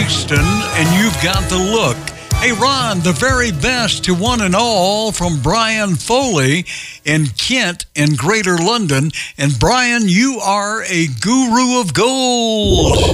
Kingston, and you've got the look. Hey, Ron, the very best to one and all from Brian Foley in Kent in Greater London. And Brian, you are a guru of gold.